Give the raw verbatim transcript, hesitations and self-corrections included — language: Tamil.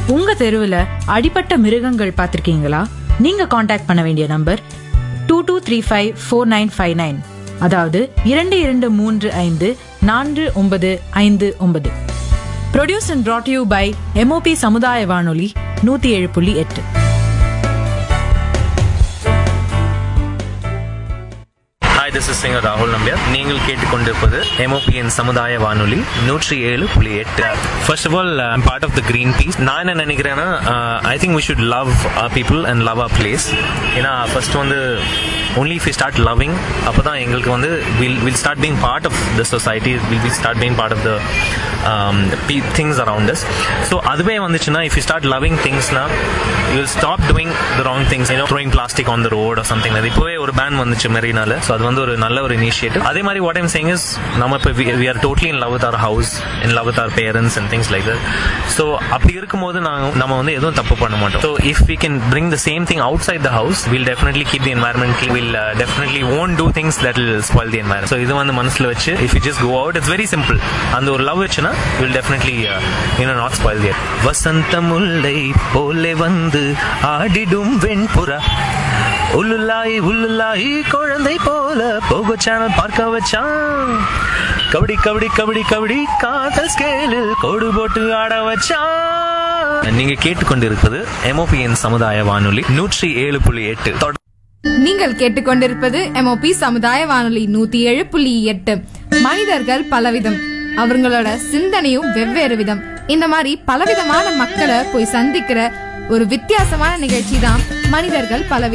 உங்க தெருவுல அடிபட்ட மிருகங்கள் பார்த்திருக்கீங்களா? நீங்க காண்டாக்ட் பண்ண வேண்டிய number two two three five four nine five nine, அதாவது இரண்டு இரண்டு மூன்று ஐந்து நான்கு ஒன்பது ஐந்து ஒன்பது. Produce and brought to you by M O B சமுதாய வானொலி நூத்தி ஏழு புள்ளி எட்டு. Hi, this is singer Rahul Nambiar. நீங்கள் கேட்டுக்கொண்டிருப்பது எம் ஓ பி என் சமுதாய வானொலி நூற்றி ஏழு புள்ளி எட்டு. First of all, uh, I'm part of the Greenpeace. நான் என்ன நினைக்கிறேன்னா, I think we should love our people and love our place. ஏன்னா ஃபர்ஸ்ட் வந்து only if we start loving, அப்பதான் எங்களுக்கு வந்து we'll we'll start being part of the society, we'll be start being part of the um, things around us. So அதுவே வந்துச்சுன்னா, if you start loving things now, you'll stop doing the wrong things, you know, throwing plastic on the road or something like that. இப்போவே ஒரு பேன் வந்துச்சு மெரினால. ஸோ அது வந்து ஒரு நல்ல ஒரு இனிஷியேட்டிவ். அதே மாதிரி what I'm saying is, நம்ம இப்போ we are totally in love with our house, in love with our parents and things like that. So அப்படி இருக்கும்போது நாங்கள் நம்ம வந்து எதுவும் தப்பு பண்ண மாட்டோம். So if we can bring the same thing outside the house, we'll definitely keep the environment clean. We'll uh, definitely won't do things that will spoil the environment. So இது வந்து மனசுல வச்சு, if you just go out, it's very simple. அந்த ஒரு லவ் வச்சுன்னா we'll definitely uh, you know not spoil the earth. வசந்த முல்லை போலே வந்து ஆடிடும் வெண்புறா, உள்ளுலாய் உள்ளுலாய் குழந்தை போல போகோ சேனல் பார்க்க வச்சான், கபடி கபடி கபடி கபடி காதல் ஸ்கேலில் கோடு போட்டு ஆட வச்சான். நீங்க கேட்டுக்கொண்டிருப்பது எம் ஓ பி என் சமுதாய வானொலி நூற்றி ஏழு புள்ளி எட்டு. நீங்கள் கேட்டுக்கொண்டிருப்பது எம் ஓ பி சமுதாய வானொலி நூத்தி ஏழு புள்ளி எட்டு. மனிதர்கள் பலவிதம், அவங்களோட சிந்தனையும் வெவ்வேறு விதம். இந்த மாதிரி பலவிதமான மக்களை போய் சந்திக்கிற ஒரு வித்தியாசமான நிகழ்ச்சி தான் மனிதர்கள் பலவிதம்.